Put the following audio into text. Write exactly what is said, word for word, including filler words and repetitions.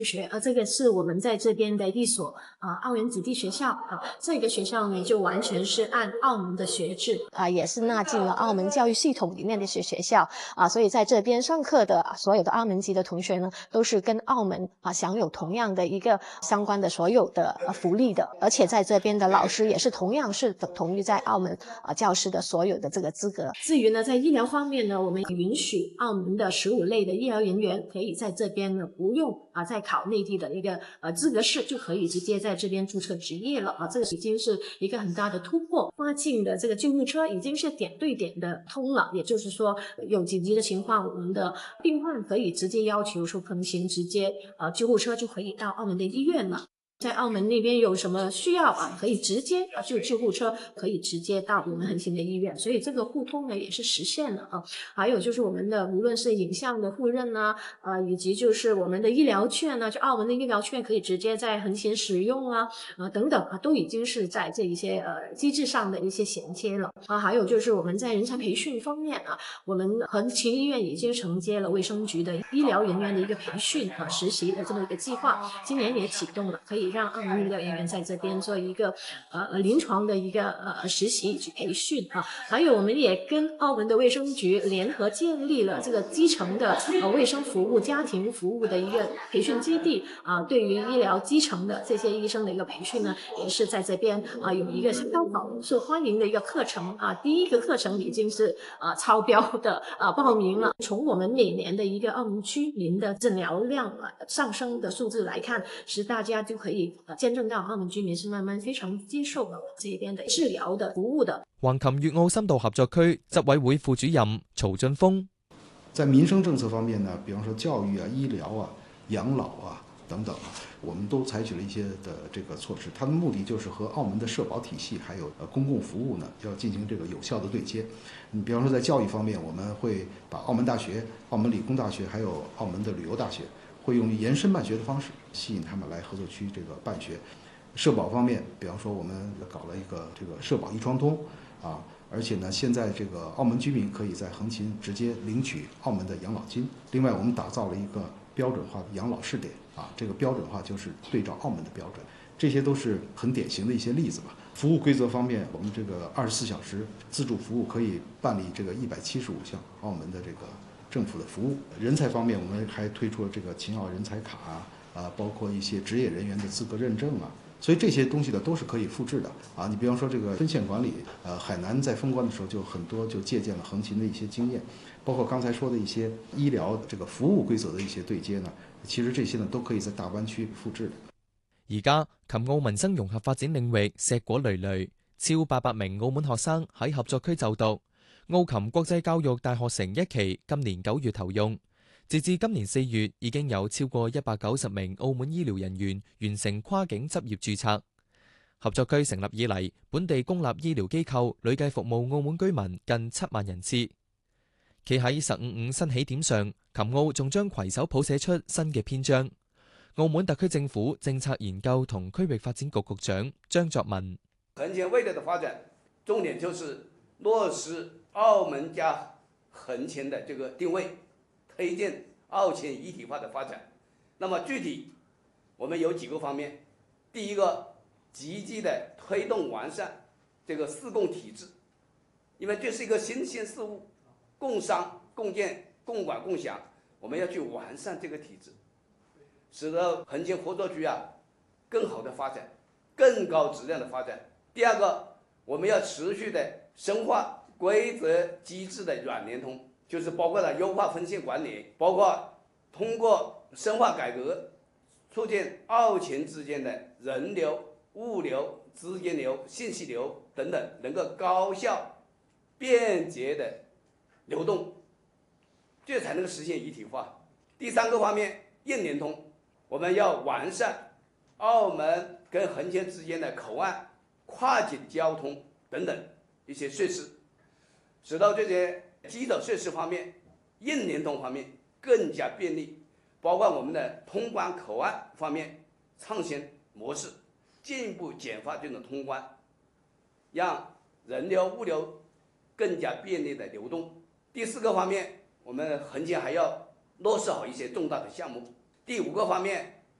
学，呃，这个是我们在这边的一所呃澳门子弟学校啊、呃，这个学校呢就完全是按澳门的学制啊、呃，也是纳进了澳门教育系统里面的学学校啊、呃，所以在这边上课的所有的澳门籍的同学呢，都是跟澳门啊、呃、享有同样的一个相关的所有的呃福利的，而且在这边的老师也是同样是等同于在澳门啊、呃、教师的所有的这个资格。 至于呢，在医疗方面呢，我们允许澳门的十五类的医疗人员可以在这边呢不用啊再考内地的一个呃资格试，就可以直接在这边注册执业了啊，这个已经是一个很大的突破。跨境的这个救护车已经是点对点的通了，也就是说有紧急的情况，我们的病患可以直接要求说横行直接呃救护车就可以到澳门的医院了。在澳门那边有什么需要啊，可以直接啊，就救护车可以直接到我们横行的医院，所以这个互通呢也是实现了啊。还有就是我们的无论是影像的互认啊，呃，以及就是我们的医疗券呢、啊，就澳门的医疗券可以直接在横行使用啊，呃等等啊，都已经是在这一些呃机制上的一些衔接了啊。还有就是我们在人才培训方面啊，我们横行医院已经承接了卫生局的医疗人员的一个培训啊实习的这么一个计划，今年也启动了，可以让澳门医疗人员在这边做一个呃临床的一个呃实习以及培训啊。还有我们也跟澳门的卫生局联合建立了这个基层的呃卫生服务、家庭服务的一个培训基地啊。对于医疗基层的这些医生的一个培训呢，也是在这边啊有一个相当好受欢迎的一个课程啊。第一个课程已经是呃超标的啊报名了。从我们每年的一个澳门居民的诊疗量啊上升的数字来看，是大家就可以呃見證到澳門居民是慢慢非常接受了這邊的治療的服務的。 橫琴粵澳深度合作區執委會副主任曹俊峰， 在民生政策方面呢，比方說教育啊、醫療啊、養老啊等等啊，我們都採取了一些的這個措施。它的目的就是和澳門的社保體系還有呃公共服務呢，要進行這個有效的對接。你比方說在教育方面，我們會把澳門大學、澳門理工大學還有澳門的旅遊大學，會用延伸辦學的方式吸引他們來合作區這個辦學。社保方面，比方說我們搞了一個這個社保一窗通啊，而且呢，現在這個澳門居民可以在橫琴直接領取澳門的養老金。另外，我們打造了一個標準化的養老試點啊，這個標準化就是對照澳門的標準。這些都是很典型的一些例子吧。服務規則方面，我們這個二十四小時自助服務可以辦理這個一百七十五項澳門的這個政府的服務。人才方面，我們還推出了這個勤澳人才卡啊，啊，包括一些職業人員的資格認證啊。所以這些東西呢都是可以複製的啊！你比方說這個分縣管理，呃，海南在封關的時候就很多就借鑑了橫琴的一些經驗，包括剛才說的一些醫療這個服務規則的一些對接呢，其實這些呢都可以在大灣區複製的。 而家琴澳民生融合發展領域碩果累累，超八百名澳門學生喺合作區就讀。澳琴國際教育大學城一期今年九月投用。截至今年四月，已經有超過一百九十名澳門醫療人員完成跨境執業註冊。合作區成立以嚟，本地公立醫療機構累計服務澳門居民近七萬人次。企喺十五五新起點上，琴澳仲將攜手譜寫出新嘅篇章。澳門特區政府政策研究同區域發展局局長張作文： 橫琴未來的發展，重點就是落實澳門加橫琴的這個定位。推進澳前一體化的發展，那麼具體我們有幾個方面。第一個，積極的推動完善這個四共體制，因為這是一個新鮮事物，共商、共建、共管、共享，我們要去完善這個體制，使得橫琴合作區啊更好的發展，更高質量的發展。第二個，我們要持續的深化規則機制的軟聯通。就是包括了優化分縣管理，包括通過深化改革，促進澳前之間的人流、物流、資金流、信息流等等能夠高效、便捷的流動，這才能夠實現一體化。第三個方面，硬聯通，我們要完善澳門跟橫琴之間的口岸、跨境交通等等一些設施，使到這些基礎設施方面、硬聯通方面更加便利，包括我們的通關口岸方面創新模式，進一步簡化這種通關，讓人流、物流更加便利的流動。第四個方面，我們橫琴還要落實好一些重大的項目。第五個方面，